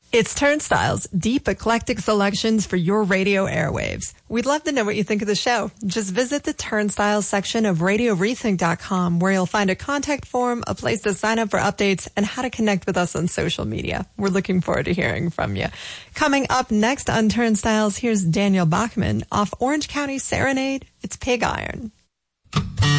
It's Turnstiles, deep, eclectic selections for your radio airwaves. We'd love to know what you think of the show. Just visit the Turnstiles section of RadioRethink.com, where you'll find a contact form, a place to sign up for updates, and how to connect with us on social media. We're looking forward to hearing from you. Coming up next on Turnstiles, here's Daniel Bachman off Orange County Serenade. It's Pig Iron.